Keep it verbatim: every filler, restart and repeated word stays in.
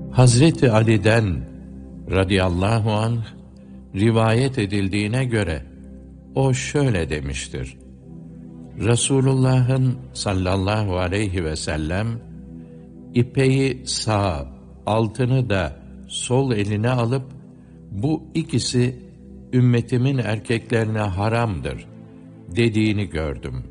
Hazreti Ali'den radıyallahu anh rivayet edildiğine göre o şöyle demiştir: Resulullah'ın sallallahu aleyhi ve sellem ipeyi sağ, altını da sol eline alıp bu ikisi ümmetimin erkeklerine haramdır dediğini gördüm.